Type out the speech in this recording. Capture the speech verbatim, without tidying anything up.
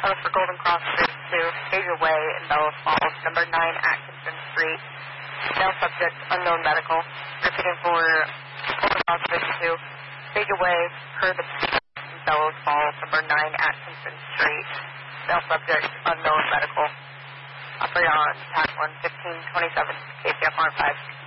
That was for Golden Cross Street two, Asia Way in Bellows Falls, number nine Atkinson Street. Male subject, unknown medical. Repeating for Golden Cross Street two, Asia Way, heard the in Bellows Falls, number nine Atkinson Street. Male subject, unknown medical. Operator on Tac one fifteen twenty-seven, K C F R five.